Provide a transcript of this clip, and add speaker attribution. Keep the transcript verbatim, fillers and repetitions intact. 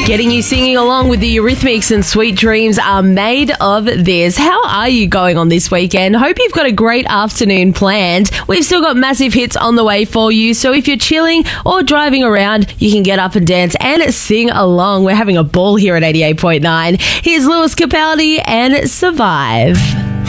Speaker 1: Getting you singing along with the Eurythmics and Sweet Dreams Are Made of This. How are you going on this weekend? Hope you've got a great afternoon planned. We've still got massive hits on the way for you, so if you're chilling or driving around, you can get up and dance and sing along. We're having a ball here at eighty-eight point nine. Here's Lewis Capaldi and Survive.